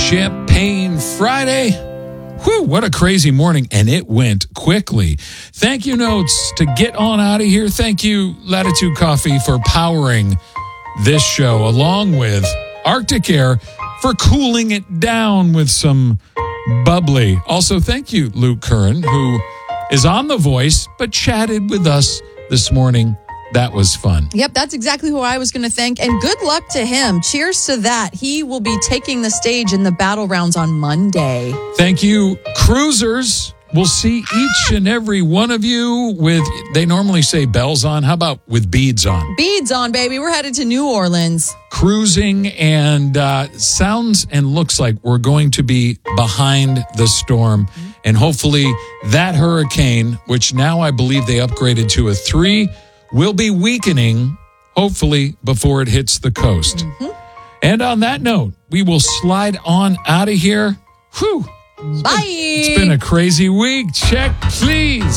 Champagne Friday. Whew, what a crazy morning, and it went quickly. Thank you, Notes, to get on out of here. Thank you, Latitude Coffee, for powering this show, along with Arctic Air for cooling it down with some bubbly. Also, thank you, Luke Curran, who is on The Voice, but chatted with us this morning. That was fun. Yep, that's exactly who I was going to thank. And good luck to him. Cheers to that. He will be taking the stage in the battle rounds on Monday. Thank you, cruisers. We'll see each and every one of you with, they normally say bells on. How about with beads on? Beads on, baby. We're headed to New Orleans. Cruising, and sounds and looks like we're going to be behind the storm. And hopefully that hurricane, which now I believe they upgraded to a 3, will be weakening, hopefully, before it hits the coast. And on that note, we will slide on out of here. Whew. Bye. It's been a crazy week. Check, please.